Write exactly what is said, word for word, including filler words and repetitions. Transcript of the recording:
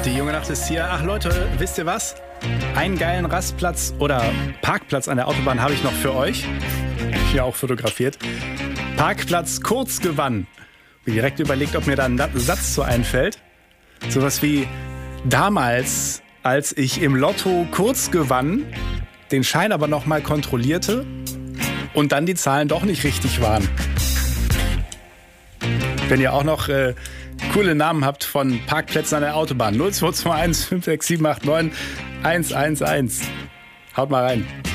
Die junge Nacht ist hier. Ach Leute, wisst ihr was? Einen geilen Rastplatz oder Parkplatz an der Autobahn habe ich noch für euch. Hier auch fotografiert. Parkplatz Kurzgewann. Bin direkt überlegt, ob mir da ein Satz so einfällt. Sowas wie damals, als ich im Lotto kurz gewann, den Schein aber nochmal kontrollierte und dann die Zahlen doch nicht richtig waren. Wenn ihr auch noch äh, coole Namen habt von Parkplätzen an der Autobahn. null zwei zwei eins fünf sechs sieben acht neun eins eins eins. Haut mal rein.